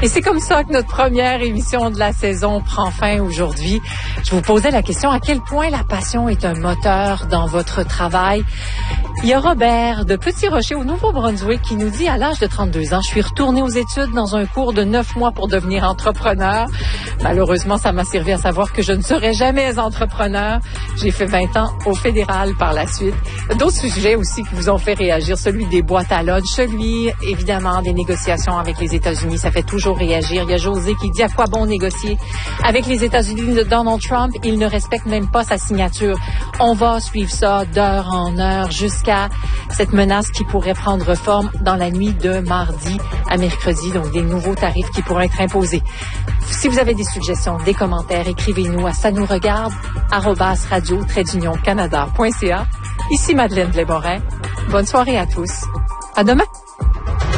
Et c'est comme ça que notre première émission de la saison prend fin aujourd'hui. Je vous posais la question, à quel point la passion est un moteur dans votre travail? Il y a Robert de Petit Rocher au Nouveau-Brunswick qui nous dit, à l'âge de 32 ans, je suis retourné aux études dans un cours de 9 mois pour devenir entrepreneur. Malheureusement, ça m'a servi à savoir que je ne serai jamais entrepreneur. J'ai fait 20 ans au fédéral par la suite. D'autres sujets aussi qui vous ont fait réagir, celui des boîtes à lunch, celui, évidemment, des négociations avec les États-Unis. Ça fait toujours réagir. Il y a José qui dit à quoi bon négocier avec les États-Unis de Donald Trump. Il ne respecte même pas sa signature. On va suivre ça d'heure en heure jusqu'à cette menace qui pourrait prendre forme dans la nuit de mardi à mercredi. Donc, des nouveaux tarifs qui pourraient être imposés. Si vous avez des suggestions, des commentaires, écrivez-nous à sanouregarde@radio-canada.ca. Ici Madeleine Blais-Morin. Bonne soirée à tous. À demain.